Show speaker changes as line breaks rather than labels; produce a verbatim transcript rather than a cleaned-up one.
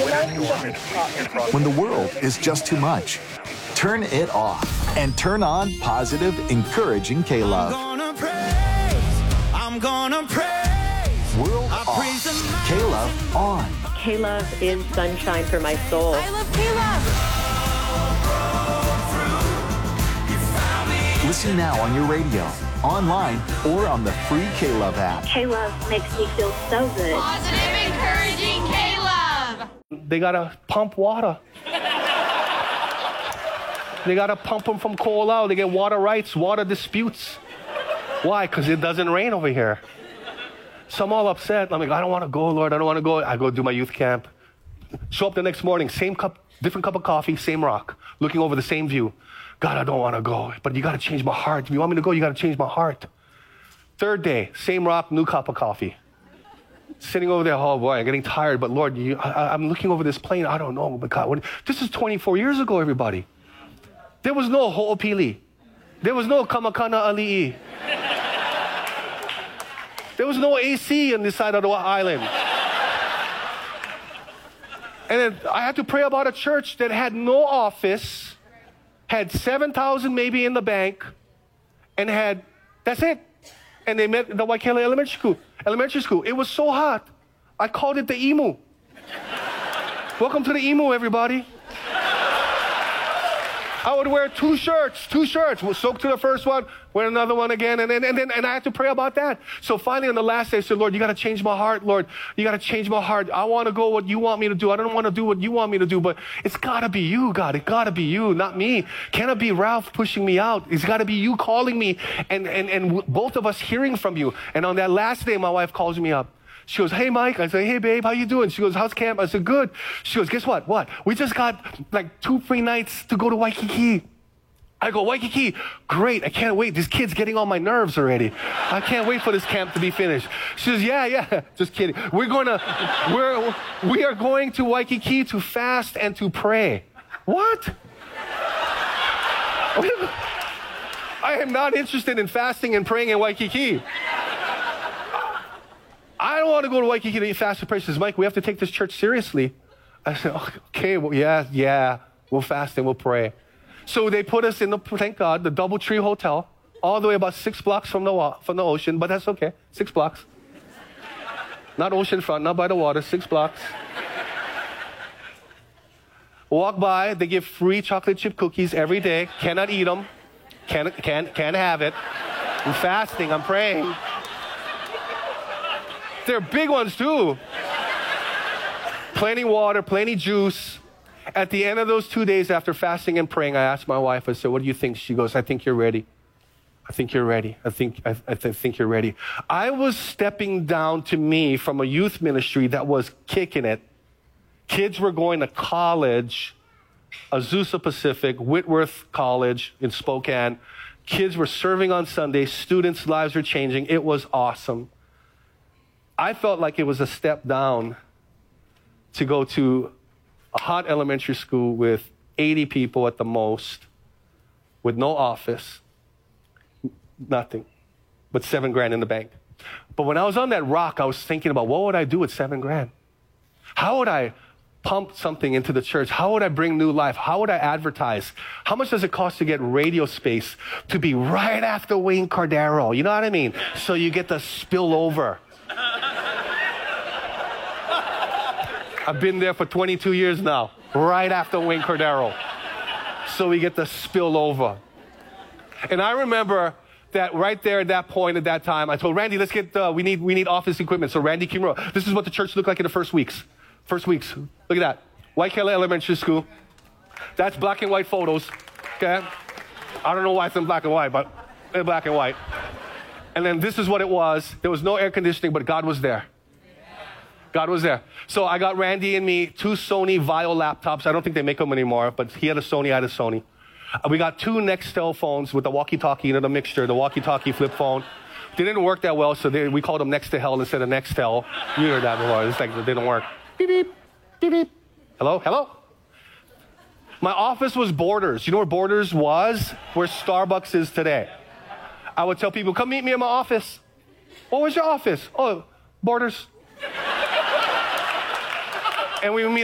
When the world is just too much, turn it off and turn on positive, encouraging K-Love.
I'm gonna praise, I'm gonna praise.
World off, K-Love on.
K-Love is sunshine for my soul.
I love K-Love.
Listen now on your radio, online, or on the free K-Love app.
K-Love makes me feel so good.
Positive, encouraging K-Love.
They gotta pump water. They gotta pump them from Kola. They get water rights, water disputes. Why? Because it doesn't rain over here. So I'm all upset. I'm like, I don't want to go, Lord. I don't want to go. I go do my youth camp. Show up the next morning, same cup, different cup of coffee, same rock, looking over the same view. God, I don't want to go, but you got to change my heart. If you want me to go, you got to change my heart. Third day, same rock, new cup of coffee. Sitting over there, oh boy, I'm getting tired, but Lord, you, I, I'm looking over this plane. I don't know, but God, what, this is twenty-four years ago, everybody. There was no Ho'opili. There was no Kamakana Ali'i. There was no A C on this side of the island. And then I had to pray about a church that had no office, had seven thousand maybe in the bank, and had, that's it. And they met the Waikele Elementary School. Elementary School. It was so hot, I called it the Emu. Welcome to the Emu, everybody. I would wear two shirts, two shirts. We'll soak to the first one, wear another one again, and then and then and I had to pray about that. So finally on the last day, I said, Lord, you got to change my heart, Lord. You got to change my heart. I want to go what you want me to do. I don't want to do what you want me to do, but it's got to be you, God. It got to be you, not me. Can it be Ralph pushing me out? It's got to be you calling me and, and, and both of us hearing from you. And on that last day, my wife calls me up. She goes, hey, Mike. I say, hey, babe, how you doing? She goes, how's camp? I said, good. She goes, guess what? What? We just got like two free nights to go to Waikiki. I go, Waikiki, great, I can't wait. This kid's getting on my nerves already. I can't wait for this camp to be finished. She says, yeah, yeah, just kidding. We're going to, we're, we are going to Waikiki to fast and to pray. What? I am not interested in fasting and praying in Waikiki. I don't want to go to Waikiki to fast and pray. She says, Mike, we have to take this church seriously. I said, okay, well, yeah, yeah, we'll fast and we'll pray. So they put us in the, thank God, the DoubleTree Hotel, all the way about six blocks from the from the ocean, but that's okay, six blocks. Not oceanfront, not by the water, six blocks. Walk by, they give free chocolate chip cookies every day. Cannot eat them, can't, can't, can't have it. I'm fasting, I'm praying. They're big ones too. Plenty water, plenty juice. At the end of those two days after fasting and praying, I asked my wife, I said, what do you think? She goes, I think you're ready. I think you're ready. I think, I, I th- think you're ready. I was stepping down to me from a youth ministry that was kicking it. Kids were going to college, Azusa Pacific, Whitworth College in Spokane. Kids were serving on Sundays. Students' lives were changing. It was awesome. I felt like it was a step down to go to a hot elementary school with eighty people at the most, with no office, nothing, but seven grand in the bank. But when I was on that rock, I was thinking about what would I do with seven grand? How would I pump something into the church? How would I bring new life? How would I advertise? How much does it cost to get radio space to be right after Wayne Cordero? You know what I mean? So you get the spill over. I've been there for twenty-two years now, right after Wayne Cordero. So we get the spill over. And I remember that right there at that point, at that time, I told Randy, let's get, uh, we need we need office equipment. So Randy came around. This is what the church looked like in the first weeks. First weeks. Look at that. Waikele Elementary School. That's black and white photos, okay? I don't know why it's in black and white, but they're black and white. And then this is what it was. There was no air conditioning, but God was there. God was there. So I got Randy and me two Sony Vio laptops. I don't think they make them anymore, but he had a Sony, I had a Sony. Uh, we got two Nextel phones with the walkie-talkie, you know, the mixture, the walkie-talkie flip phone. They didn't work that well, so they, we called them Next to Hell instead of Nextel. You heard that before. It's like they didn't work. Beep, beep, beep, beep. Hello, hello? My office was Borders. You know where Borders was? Where Starbucks is today. I would tell people, come meet me in my office. What was your office? Oh, Borders. And we would meet